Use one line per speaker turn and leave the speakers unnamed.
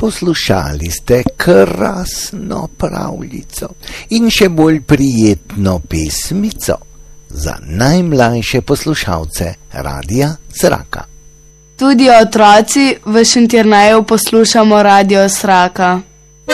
Poslušali ste krasno pravljico in še bolj prijetno pesmico za najmlajše poslušalce Radia Sraka.
Tudi otroci v Šentjerneju poslušamo Radio Sraka.